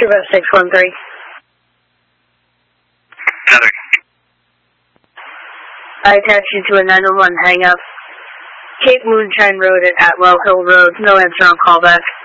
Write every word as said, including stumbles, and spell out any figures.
Cuba six one three. Another. I attach you to a nine one one hang up. Cape Moonshine Road at Atwell Hill Road. No answer on callback.